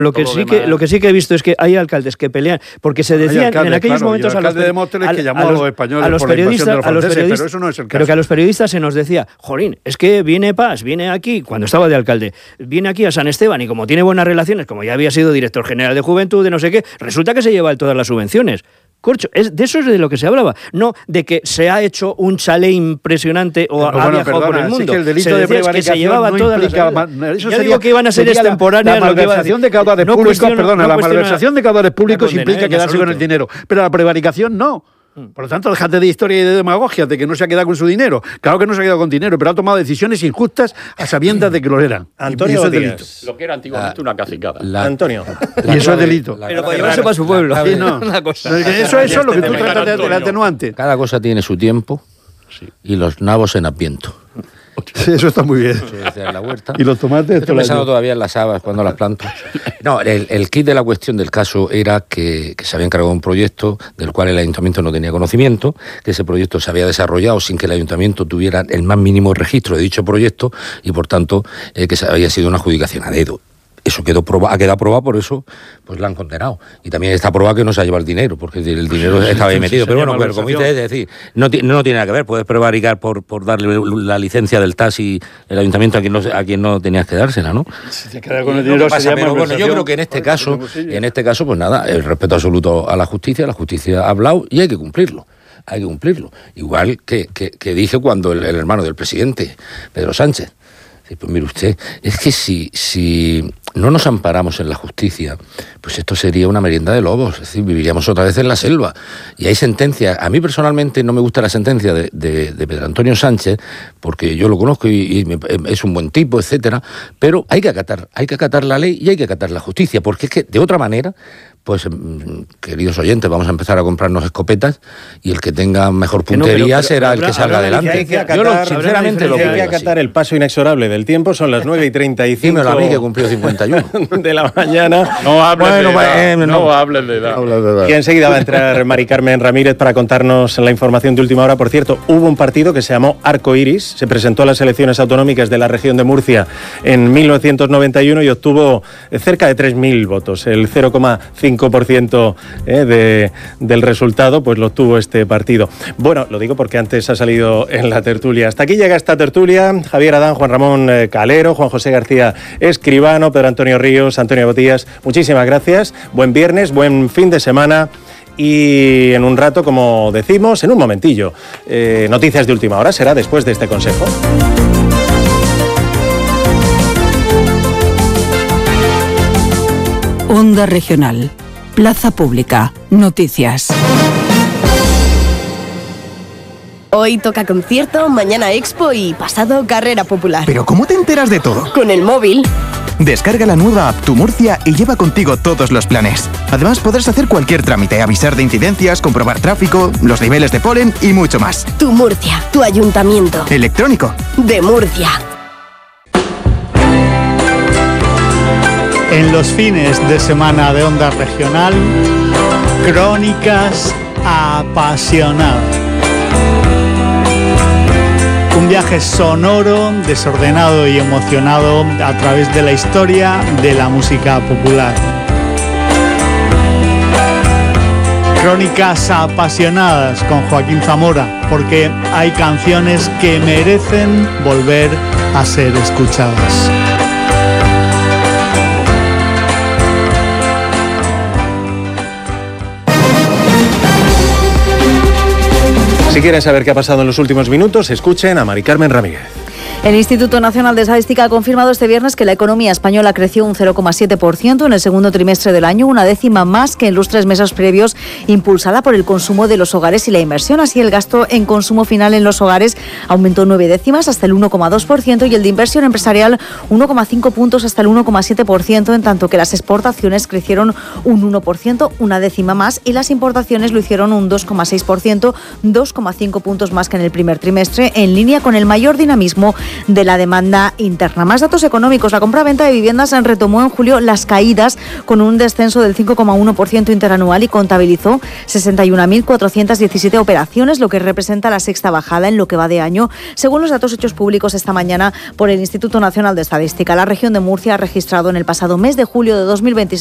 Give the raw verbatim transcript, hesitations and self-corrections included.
Lo que, sí que, lo que sí que he visto es que hay alcaldes que pelean, porque se decían alcalde, en aquellos claro, momentos a los, de Móstoles que llamó a los españoles a los por periodistas, la invasión de los a los franceses, periodistas, pero eso no es el caso. Pero que a los periodistas se nos decía, jolín, es que viene Paz, viene aquí, cuando estaba de alcalde, viene aquí a San Esteban y como tiene buenas relaciones, como ya había sido director general de Juventud, de no sé qué, resulta que se lleva todas las subvenciones. Corcho, es, de eso es de lo que se hablaba, no de que se ha hecho un chalet impresionante o pero ha bueno, viajado perdona, por el mundo. Sí que el delito se de decía que se llevaba no todas implica, las... Eso Yo sería, digo que iban a ser extemporáneas. La malversación de caudales no públicos, perdona, no la malversación de caudales públicos condena, implica eh, quedarse con el dinero, pero la prevaricación no. Por lo tanto, déjate de historia y de demagogia, de que no se ha quedado con su dinero. Claro que no se ha quedado con dinero, pero ha tomado decisiones injustas a sabiendas de que lo eran. Antonio, y eso es Díaz. delito. Lo que era antiguamente La, una cacicada. La, Antonio. La, y eso es delito. Pero para llevarse para su pueblo. Sí, no. Eso, eso es lo que tú tratas de, de la atenuante. Cada cosa tiene su tiempo sí. y los nabos en adviento. Sí, eso está muy bien. Sí, desde la huerta. Y los tomates. Estoy pensando todavía en las habas cuando las planto. No, el, el kit de la cuestión del caso era que, que se había encargado un proyecto del cual el ayuntamiento no tenía conocimiento, que ese proyecto se había desarrollado sin que el ayuntamiento tuviera el más mínimo registro de dicho proyecto y por tanto eh, que había sido una adjudicación a dedo. Eso quedó proba, ha quedado probado, por eso pues la han condenado. Y también está probado que no se ha llevado el dinero, porque el dinero estaba ahí metido. Pero bueno, pero como dices, es decir, no, no tiene nada que ver. Puedes prevaricar por, por darle la licencia del taxi el ayuntamiento a quien no, a quien no tenías que dársela, ¿no? Si te quedas con el dinero, pasa, se pero bueno, yo creo que en este caso, en este caso, pues nada, el respeto absoluto a la justicia, la justicia ha hablado y hay que cumplirlo. Hay que cumplirlo. Igual que, que, que dije cuando el, el hermano del presidente, Pedro Sánchez, pues mire usted, es que si, si no nos amparamos en la justicia, pues esto sería una merienda de lobos, es decir, viviríamos otra vez en la selva. Y hay sentencias, a mí personalmente no me gusta la sentencia de, de, de Pedro Antonio Sánchez, porque yo lo conozco y, y me, es un buen tipo, etcétera, pero hay que acatar, hay que acatar la ley y hay que acatar la justicia, porque es que de otra manera, pues queridos oyentes, vamos a empezar a comprarnos escopetas y el que tenga mejor puntería no, pero, pero, será pero, el que salga adelante. Que acatar, yo lo, sinceramente lo creo. Hay que acatar así. El paso inexorable del tiempo, son las nueve y treinta y cinco. Dímelo a mí que cumplió cincuenta y uno. De la mañana. No hables bueno, de edad. Eh, no, no hables de edad. de edad. Y enseguida va a entrar Mari Carmen Ramírez para contarnos la información de última hora. Por cierto, hubo un partido que se llamó Arco Iris, se presentó a las elecciones autonómicas de la región de Murcia en mil novecientos noventa y uno y obtuvo cerca de tres mil votos, el cero coma cinco por ciento Eh, de, del resultado, pues lo obtuvo este partido. Bueno, lo digo porque antes ha salido en la tertulia. Hasta aquí llega esta tertulia. Javier Adán, Juan Ramón eh, Calero, Juan José García Escribano, Pedro Antonio Ríos, Antonio Botías. Muchísimas gracias. Buen viernes, buen fin de semana. Y en un rato, como decimos, en un momentillo, eh, noticias de última hora. Será después de este consejo. Onda Regional. Plaza Pública. Noticias. Hoy toca concierto, mañana expo y pasado carrera popular. ¿Pero cómo te enteras de todo? Con el móvil. Descarga la nueva app Tu Murcia y lleva contigo todos los planes. Además podrás hacer cualquier trámite, avisar de incidencias, comprobar tráfico, los niveles de polen y mucho más. Tu Murcia, tu ayuntamiento. Electrónico. De Murcia. En los fines de semana de Onda Regional, Crónicas Apasionadas. Un viaje sonoro, desordenado y emocionado a través de la historia de la música popular. Crónicas Apasionadas con Joaquín Zamora, porque hay canciones que merecen volver a ser escuchadas. Si quieren saber qué ha pasado en los últimos minutos, escuchen a Mari Carmen Ramírez. El Instituto Nacional de Estadística ha confirmado este viernes que la economía española creció un cero coma siete por ciento en el segundo trimestre del año, una décima más que en los tres meses previos, impulsada por el consumo de los hogares y la inversión. Así, el gasto en consumo final en los hogares aumentó nueve décimas hasta el uno coma dos por ciento y el de inversión empresarial uno coma cinco puntos hasta el uno coma siete por ciento, en tanto que las exportaciones crecieron un uno por ciento, una décima más, y las importaciones lo hicieron un dos coma seis por ciento, dos coma cinco puntos más que en el primer trimestre, en línea con el mayor dinamismo de la demanda interna. Más datos económicos. La compra-venta de viviendas retomó en julio las caídas con un descenso del cinco coma uno por ciento interanual y contabilizó sesenta y una mil cuatrocientas diecisiete operaciones, lo que representa la sexta bajada en lo que va de año, según los datos hechos públicos esta mañana por el Instituto Nacional de Estadística. La región de Murcia ha registrado en el pasado mes de julio de dos mil veintiséis